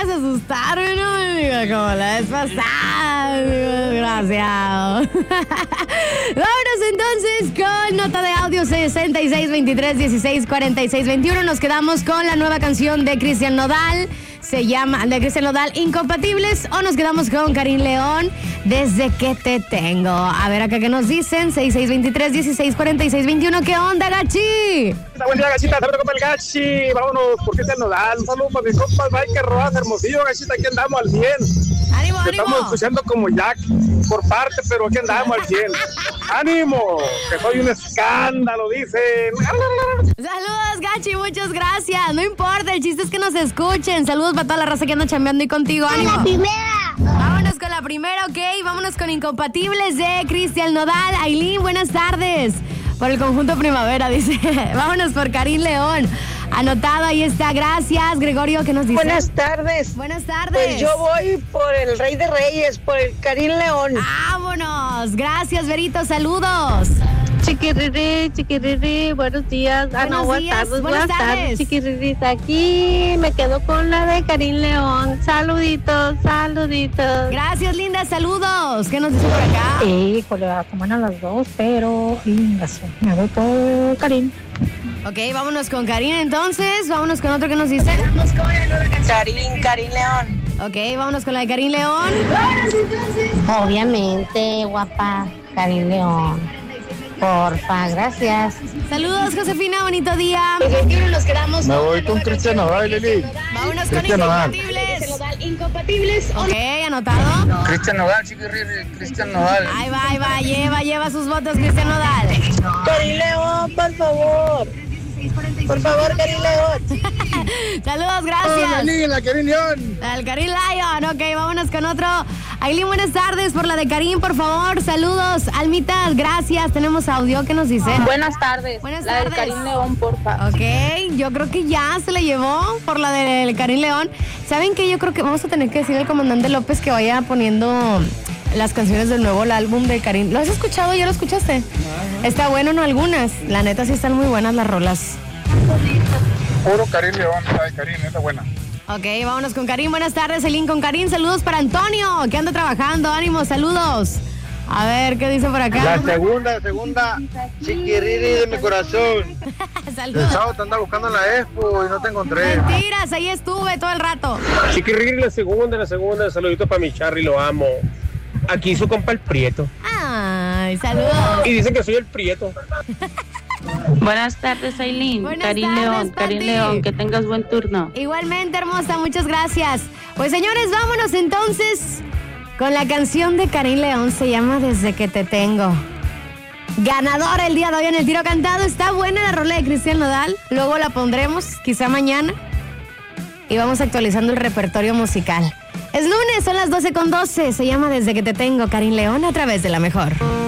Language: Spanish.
vayas a asustarme, ¿no? Digo, como la vez pasada, desgraciado. Vámonos entonces con nota de audio 6623164621. Nos quedamos con la nueva canción de Cristian Nodal. Se llama, de Cristian Nodal, Incompatibles, o nos quedamos con Karim León, Desde que te tengo. A ver acá que nos dicen, 6623164621. ¿Qué onda, Gachi? Buen día, Gachita, saludos compa el Gachi. Vámonos, por Cristian Nodal. Un saludo para mis compas, Mike Rojas, Hermosillo, Gachita, aquí andamos al 100. ¡Ánimo, ánimo! Estamos escuchando como Jack por parte, pero aquí andamos al 100. ¡Ánimo! Que soy un escándalo, dicen. Saludos, Gachi, muchas gracias. No importa, el chiste es que nos escuchen. Saludos para toda la raza que anda chambeando y contigo. ¡Ánimo! ¡La primera! Vámonos con la primera, ok. Vámonos con Incompatibles de Cristian Nodal. Ailín, buenas tardes. Por el conjunto Primavera, dice. Vámonos por Karim León. Anotado, ahí está. Gracias, Gregorio, ¿qué nos dice? Buenas tardes. Buenas tardes. Pues yo voy por el Rey de Reyes, por el Karim León. Vámonos. Gracias, Verito. Saludos. Chiquiriri, buenos días. Buenos días. Chiquiriri, aquí me quedo con la de Karim León. Saluditos. Gracias, linda. Saludos. ¿Qué nos dice por acá? Híjole, como a las dos, pero lindas. Me voy por Karim. Ok, vámonos con Karim entonces. Vámonos con otro que nos dice. Karim León. Ok, vámonos con la de Karim León. Obviamente, guapa, Karim León. Porfa, gracias. Saludos, Josefina, bonito día. Nos quedamos. Me voy con Cristian Nodal, Lili. Vámonos Cristian con Nodal. Incompatibles. Ok, anotado. Cristian Nodal, Chiquirri, Cristian Nodal. Ahí va, lleva sus votos, Cristian Nodal. Karim León, por favor. Por favor, Karim León. Saludos, gracias. La Karim León. Al Karim Lion, ok, vámonos con otro. Ailín, buenas tardes, por la de Karim, por favor, saludos. Almitas, gracias, tenemos audio, ¿qué nos dice? Buenas tardes. Buenas la tardes. de Karim León, porfa. Ok, yo creo que ya se la llevó por la del Karim León. ¿Saben qué? Yo creo que vamos a tener que decirle al comandante López que vaya poniendo las canciones del nuevo álbum de Karim. ¿Lo has escuchado? ¿Ya lo escuchaste? Está bueno, ¿no? Algunas. La neta sí están muy buenas las rolas. Puro Karim León, la de Karim, esa buena. Ok, vámonos con Karim. Buenas tardes, Elín con Karim. Saludos para Antonio, que anda trabajando. Ánimo, saludos. A ver, ¿qué dice por acá? La segunda, Chiquiriri de mi corazón. Saludos. El sábado te andaba buscando en la expo y no te encontré. Mentiras, ahí estuve todo el rato. Chiquiriri, la segunda. Saludito para mi Charry, lo amo. Aquí su compa el Prieto. Ay, saludos. Y dice que soy el Prieto. Buenas tardes, Ailín. Buenas Karim tardes, León, Pati. Karim León, que tengas buen turno. Igualmente, hermosa, muchas gracias. Pues señores, vámonos entonces con la canción de Karim León, se llama Desde que te tengo. Ganadora el día de hoy en el tiro cantado. Está buena la rola de Cristian Nodal. Luego la pondremos, quizá mañana. Y vamos actualizando el repertorio musical. Es lunes, son las 12:12. Se llama Desde que te tengo, Karim León, a través de La Mejor.